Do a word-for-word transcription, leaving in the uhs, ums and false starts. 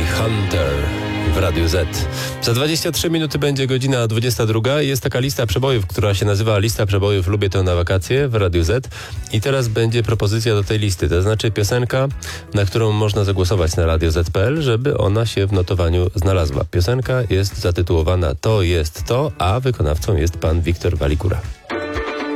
Hunter w Radiu Z. Za dwadzieścia trzy minuty będzie godzina dwudziesta druga. Jest taka lista przebojów, która się nazywa Lista Przebojów Lubię to na wakacje w Radiu Z. I teraz będzie propozycja do tej listy, to znaczy piosenka, na którą można zagłosować na radio zet kropka pe el, żeby ona się w notowaniu znalazła. Piosenka jest zatytułowana To jest to, a wykonawcą jest pan Wiktor Walikura.